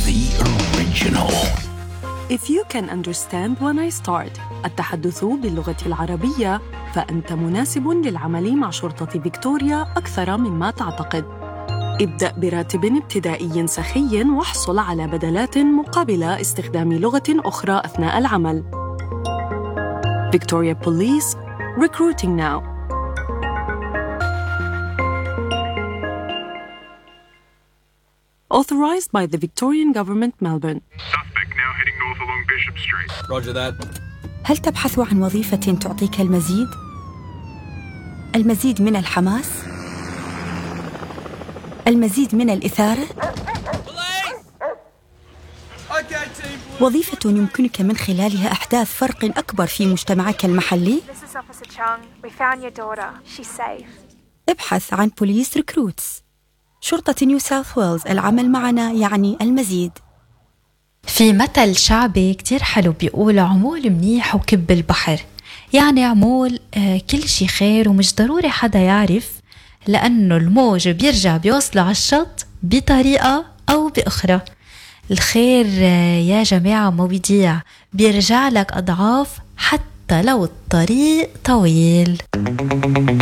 The original. If you can understand when I start التحدث باللغة العربية فأنت مناسب للعمل مع شرطة فيكتوريا أكثر مما تعتقد. ابدأ براتب ابتدائي سخي واحصل على بدلات مقابل استخدام لغة أخرى أثناء العمل. Victoria Police, recruiting now. Authorized by the Victorian Government, Melbourne. Suspect now heading north along Bishop Street. Roger that. هل تبحث عن وظيفة تعطيك المزيد؟ المزيد من الحماس؟ المزيد من الإثارة؟ وظيفة يمكنك من خلالها إحداث فرق أكبر في مجتمعك المحلي؟ ابحث عن بوليس ريكروتس. شرطة نيو ساوث ويلز، العمل معنا يعني المزيد. في مثل شعبي كتير حلو بيقول عمول منيح وكب البحر، يعني عمول كل شي خير ومش ضروري حدا يعرف، لأنه الموج بيرجع بيوصله على الشط بطريقة أو بأخرى. الخير يا جماعة ما بيضيع، بيرجع لك أضعاف حتى لو الطريق طويل.